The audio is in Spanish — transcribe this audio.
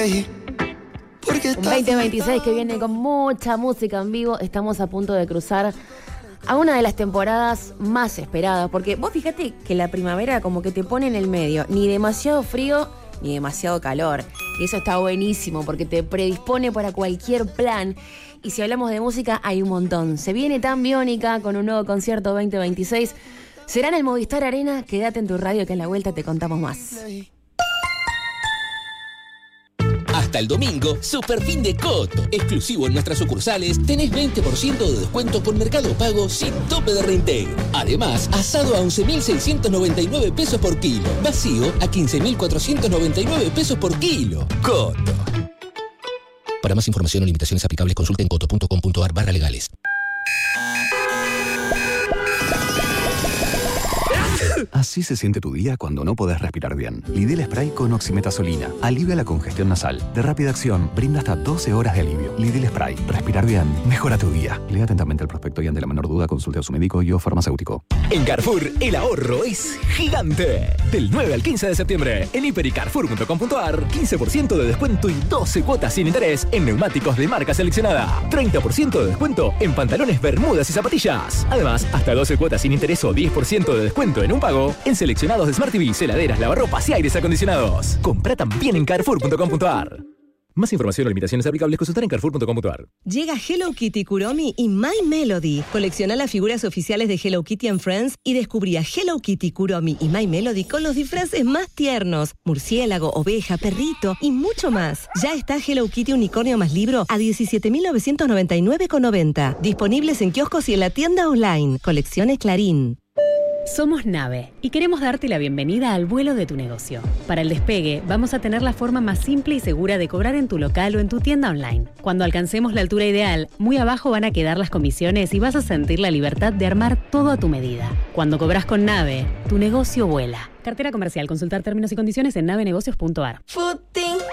Un 2026 que viene con mucha música en vivo. Estamos a punto de cruzar a una de las temporadas más esperadas, porque vos fíjate que la primavera como que te pone en el medio, ni demasiado frío ni demasiado calor, y eso está buenísimo porque te predispone para cualquier plan. Y si hablamos de música, hay un montón. Se viene Tan Biónica con un nuevo concierto 2026. Será en el Movistar Arena. Quédate en tu radio que en la vuelta te contamos más. Hasta el domingo, super fin de Coto. Exclusivo en nuestras sucursales, tenés 20% de descuento con Mercado Pago sin tope de reintegro. Además, asado a 11.699 pesos por kilo. Vacío a 15.499 pesos por kilo. Coto. Para más información o limitaciones aplicables, consulten coto.com.ar/legales. Así se siente tu día cuando no podés respirar bien. Lidl Spray con oximetazolina. Alivia la congestión nasal. De rápida acción, brinda hasta 12 horas de alivio. Lidl Spray. Respirar bien. Mejora tu día. Lea atentamente el prospecto y ante la menor duda consulte a su médico y o farmacéutico. En Carrefour, el ahorro es gigante. Del 9 al 15 de septiembre, en hiper y carrefour.com.ar, 15% de descuento y 12 cuotas sin interés en neumáticos de marca seleccionada. 30% de descuento en pantalones, bermudas y zapatillas. Además, hasta 12 cuotas sin interés o 10% de descuento en un pago en seleccionados de Smart TVs, heladeras, lavarropas y aires acondicionados. Compra también en carrefour.com.ar. Más información o limitaciones aplicables, consultar en carrefour.com.ar. Llega Hello Kitty, Kuromi y My Melody. Colecciona las figuras oficiales de Hello Kitty and Friends y descubrí a Hello Kitty, Kuromi y My Melody con los disfraces más tiernos. Murciélago, oveja, perrito y mucho más. Ya está Hello Kitty Unicornio más libro a 17.999,90. Disponibles en kioscos y en la tienda online. Colecciones Clarín. Somos Nave y queremos darte la bienvenida al vuelo de tu negocio. Para el despegue, vamos a tener la forma más simple y segura de cobrar en tu local o en tu tienda online. Cuando alcancemos la altura ideal, muy abajo van a quedar las comisiones y vas a sentir la libertad de armar todo a tu medida. Cuando cobras con Nave, tu negocio vuela. Cartera comercial. Consultar términos y condiciones en navenegocios.ar.